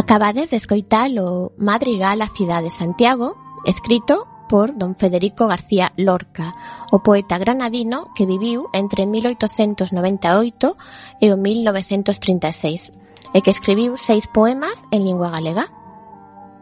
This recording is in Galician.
Acabades de escoitar o Madrigal a cidade de Santiago, escrito por don Federico García Lorca, o poeta granadino que viviu entre 1898 e o 1936, e que escribiu 6 poemas en lingua galega.